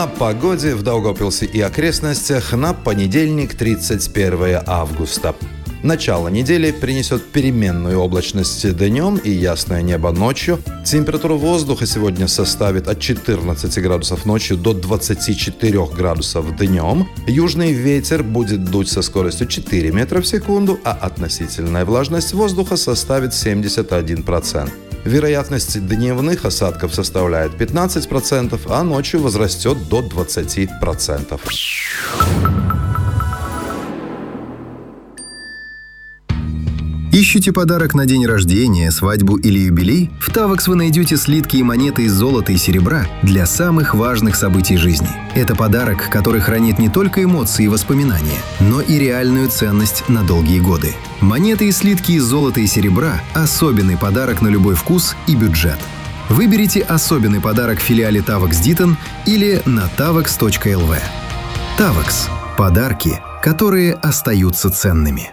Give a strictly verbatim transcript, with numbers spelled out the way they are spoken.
О погоде в Даугавпилсе и окрестностях на понедельник, тридцать первое августа. Начало недели принесет переменную облачность днем и ясное небо ночью. Температура воздуха сегодня составит от четырнадцати градусов ночью до двадцати четырёх градусов днем. Южный ветер будет дуть со скоростью четыре метра в секунду, а относительная влажность воздуха составит семьдесят один процент. Вероятность дневных осадков составляет пятнадцать процентов, а ночью возрастет до двадцати процентов. Ищете подарок на день рождения, свадьбу или юбилей? В Тавекс вы найдете слитки и монеты из золота и серебра для самых важных событий жизни. Это подарок, который хранит не только эмоции и воспоминания, но и реальную ценность на долгие годы. Монеты и слитки из золота и серебра – особенный подарок на любой вкус и бюджет. Выберите особенный подарок в филиале Тавекс Дитон или на тавекс точка эл ви. Тавекс – подарки, которые остаются ценными.